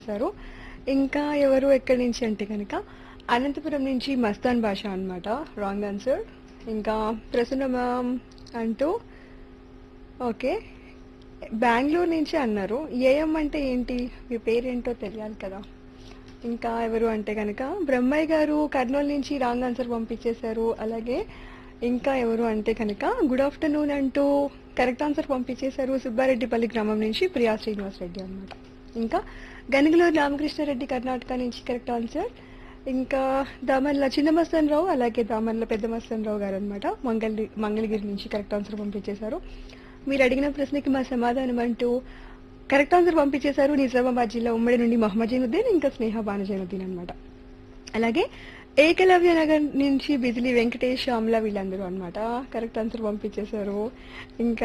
చేశారు. ఇంకా ఎవరు ఎక్కడి నుంచి అంటే కనుక అనంతపురం నుంచి మస్తాన్ భాష అన్నమాట. Wrong answer. ఇంకా ప్రసన్న మ్యామ్ అంటూ ఓకే బెంగళూరు నుంచి అన్నారు. ఏఎం అంటే ఏంటి, మీ పేరేంటో తెలియాలి కదా. ఇంకా ఎవరు అంటే కనుక బ్రహ్మయ్య గారు కర్నూలు నుంచి రాంగ్ ఆన్సర్ పంపించేశారు. అలాగే ఇంకా ఎవరు అంటే కనుక గుడ్ ఆఫ్టర్నూన్ అంటూ కరెక్ట్ ఆన్సర్ పంపించేశారు. సుబ్బారెడ్డిపల్లి గ్రామం నుంచి ప్రియా శ్రీనివాస్ రెడ్డి అనమాట. ఇంకా గనుగులూరు రామకృష్ణారెడ్డి కర్ణాటక నుంచి కరెక్ట్ ఆన్సర్. ఇంకా దామర్ల చిన్న మస్తన్ రావు, అలాగే దామర్ల పెద్ద మస్తన్ రావు గారు అనమాట మంగళగిరి నుంచి కరెక్ట్ ఆన్సర్ పంపించేశారు. మీరు అడిగిన ప్రశ్నకి మా సమాధానం అంటూ కరెక్ట్ ఆన్సర్ పంపించేశారు. నిజామాబాద్ జిల్లా ఉమ్మడి నుండి మహమ్మద్ జైనుద్దీన్, ఇంకా స్నేహ బానుజైనుద్దీన్ అనమాట. అలాగే ఏకలవ్య నగర్ నుంచి బిజిలీ వెంకటేష్ శ్యామ్ల వీళ్ళందరూ అనమాట కరెక్ట్ ఆన్సర్ పంపించేశారు. ఇంకా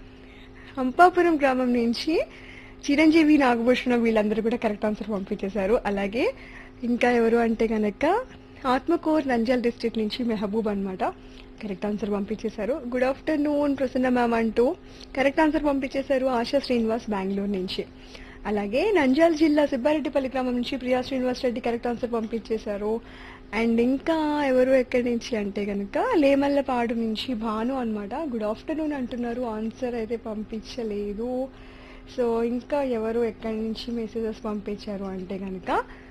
హంపాపురం గ్రామం నుంచి చిరంజీవి నాగభూషణం వీళ్ళందరూ కూడా కరెక్ట్ ఆన్సర్ పంపించేశారు. అలాగే ఇంకా ఎవరు అంటే కనుక ఆత్మకూర్ నంద్యాల డిస్ట్రిక్ట్ నుంచి మెహబూబ్ అనమాట కరెక్ట్ ఆన్సర్ పంపించేశారు. గుడ్ ఆఫ్టర్నూన్ ప్రసన్న మ్యామ్ అంటూ కరెక్ట్ ఆన్సర్ పంపించేశారు. ఆశా శ్రీనివాస్ బెంగళూరు నుంచి. అలాగే నంద్యాల జిల్లా సుబ్బారెడ్డిపల్లి గ్రామం నుంచి ప్రియా శ్రీనివాస్ రెడ్డి కరెక్ట్ ఆన్సర్ పంపించేశారు. అండ్ ఇంకా ఎవరు ఎక్కడి నుంచి అంటే కనుక లేమల్లపాడు నుంచి భాను అనమాట గుడ్ ఆఫ్టర్నూన్ అంటున్నారు. ఆన్సర్ అయితే పంపించలేదు. సో ఇంకా ఎవరు ఎక్కడి నుంచి మెసేజెస్ పంపించారు అంటే కనుక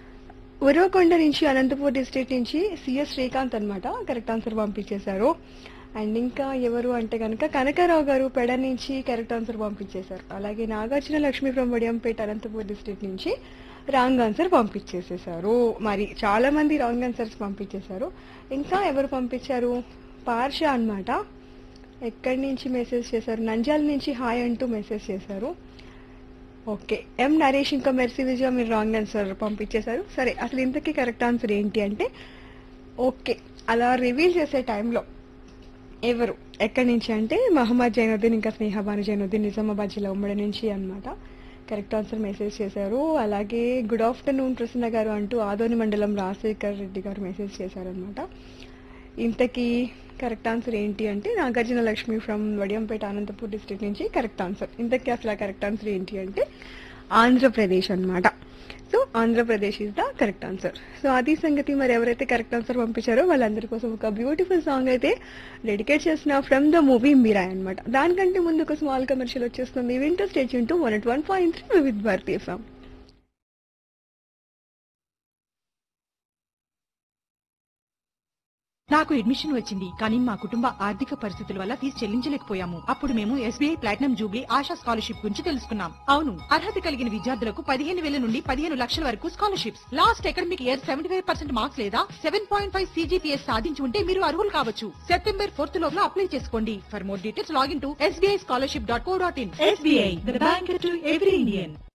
ఉరవకొండ నుంచి అనంతపూర్ డిస్ట్రిక్ట్ నుంచి సిఎస్ శ్రీకాంత్ అనమాట కరెక్ట్ ఆన్సర్ పంపించేశారు. అండ్ ఇంకా ఎవరు అంటే కనుక కనకారావు గారు పెడ నుంచి కరెక్ట్ ఆన్సర్ పంపించేశారు. అలాగే నాగార్జున లక్ష్మీ ఫ్రమ్ వడియంపేట అనంతపూర్ డిస్ట్రిక్ట్ నుంచి రాంగ్ ఆన్సర్ పంపించేసేసారు. మరి చాలా మంది రాంగ్ ఆన్సర్స్ పంపించేశారు. ఇంకా ఎవరు పంపించారు, పార్ష అనమాట ఎక్కడి నుంచి మెసేజ్ చేశారు, నంద్యాల నుంచి హాయ్ అంటూ మెసేజ్ చేశారు. ఓకే ఎం నరేష్ ఇంకా మెర్సీ విజయ మీరు రాంగ్ ఆన్సర్ పంపించేశారు. సరే అసలు ఇంతకీ కరెక్ట్ ఆన్సర్ ఏంటి అంటే ఓకే అలా రివీల్ చేసే టైంలో ఎవరు ఎక్కడి నుంచి అంటే మహమ్మద్ జైనుద్దీన్ ఇంకా స్నేహబాను జైనుద్దీన్ నిజామాబాద్ జిల్లా ఉమ్మడి నుంచి అనమాట కరెక్ట్ ఆన్సర్ మెసేజ్ చేశారు. అలాగే గుడ్ ఆఫ్టర్నూన్ ప్రసన్న గారు అంటూ ఆదోని మండలం రాజశేఖర్ రెడ్డి గారు మెసేజ్ చేశారనమాట. ఇంతకీ కరెక్ట్ ఆన్సర్ ఏంటి అంటే నాగార్జున లక్ష్మి ఫ్రమ్ వడియంపేట అనంతపూర్ డిస్ట్రిక్ట్ నుంచి కరెక్ట్ ఆన్సర్. ఇంతకీ అసలు కరెక్ట్ ఆన్సర్ ఏంటి అంటే ఆంధ్రప్రదేశ్ అనమాట. So Andhra Pradesh is the correct answer. So అది సంగతి. మరి ఎవరైతే కరెక్ట్ ఆన్సర్ పంపించారో వాళ్ళందరి కోసం ఒక బ్యూటిఫుల్ సాంగ్ అయితే డెడికేట్ చేసిన ఫ్రమ్ ద మూవీ మీరాయ్ అనమాట. దానికంటే ముందు ఒక స్మాల్ కమర్షియల్ వచ్చేస్తుంది. Winter stage into 101.3 with Bharatiya song. నాకు అడ్మిషన్ వచ్చింది, కానీ మా కుటుంబ ఆర్థిక పరిస్థితుల వల్ల ఫీజు చెల్లించలేకపోయాము. అప్పుడు మేము SBI platinum Jubilee ASHA scholarship గురించి తెలుసుకున్నాం. అవును, అర్హత కలిగిన విద్యార్థులకు 15,000 నుండి 15 లక్షల వరకు scholarships. Last academic year 75% marks లేదా 7.5 CGPS సాధించి ఉంటే మీరు అర్హులు కావచ్చు. September 4th లోపల అప్లై చేసుకోండి. For more details login to sbischolarship.co.in. SBI, the bank to every Indian.